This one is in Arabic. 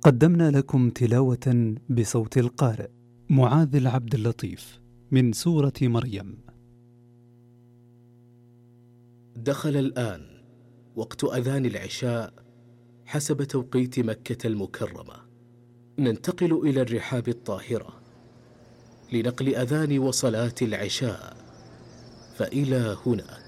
قدمنا لكم تلاوة بصوت القارئ معاذ العبد اللطيف من سورة مريم. دخل الآن وقت أذان العشاء حسب توقيت مكة المكرمة. ننتقل إلى الرحاب الطاهرة لنقل أذان وصلاة العشاء، فإلى هناك.